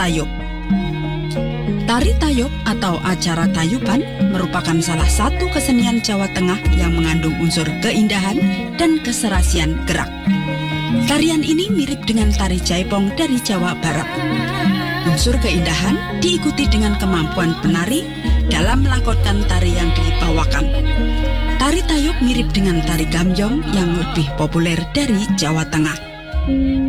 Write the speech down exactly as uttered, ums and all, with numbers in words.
Tayub. Tari Tayub atau acara tayuban merupakan salah satu kesenian Jawa Tengah yang mengandung unsur keindahan dan keserasian gerak. Tarian ini mirip dengan tari jaipong dari Jawa Barat. Unsur keindahan diikuti dengan kemampuan penari dalam melakukan tari yang dibawakan. Tari Tayub mirip dengan tari gambyong yang lebih populer dari Jawa Tengah.